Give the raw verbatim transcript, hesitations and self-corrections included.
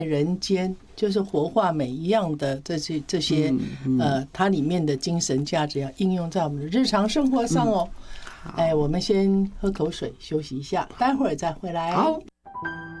人间，就是活化美一样的这些这些、嗯嗯、呃，它里面的精神价值要应用在我们的日常生活上哦。嗯、哎，我们先喝口水休息一下，待会儿再回来。 好。